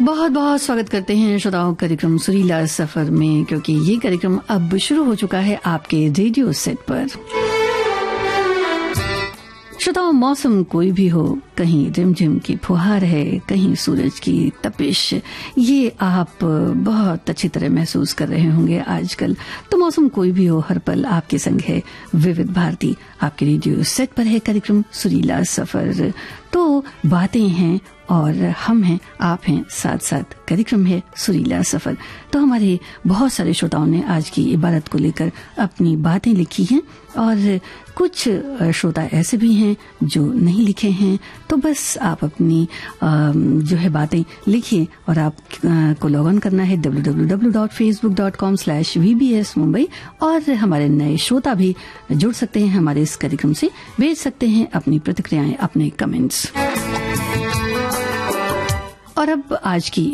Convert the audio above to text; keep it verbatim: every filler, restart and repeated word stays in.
बहुत बहुत स्वागत करते हैं श्रोताओं कार्यक्रम सुरीला सफर में, क्योंकि ये कार्यक्रम अब शुरू हो चुका है आपके रेडियो सेट पर। श्रोताओं, मौसम कोई भी हो, कहीं रिमझिम की फुहार है, कहीं सूरज की तपिश, ये आप बहुत अच्छी तरह महसूस कर रहे होंगे आजकल। तो मौसम कोई भी हो, हर पल आपके संग है विविध भारती। आपके रेडियो सेट पर है कार्यक्रम सुरीला सफर। तो बातें हैं और हम हैं, आप हैं, साथ साथ कार्यक्रम है सुरीला सफर। तो हमारे बहुत सारे श्रोताओं ने आज की इबादत को लेकर अपनी बातें लिखी हैं और कुछ श्रोता ऐसे भी हैं जो नहीं लिखे हैं। तो बस आप अपनी जो है बातें लिखिए और आप को लॉग ऑन करना है W W W dot Facebook dot com slash V B S Mumbai. और हमारे नए श्रोता भी जुड़ सकते हैं हमारे इस कार्यक्रम से, भेज सकते हैं अपनी प्रतिक्रियाएं, अपने कमेंट्स। और अब आज की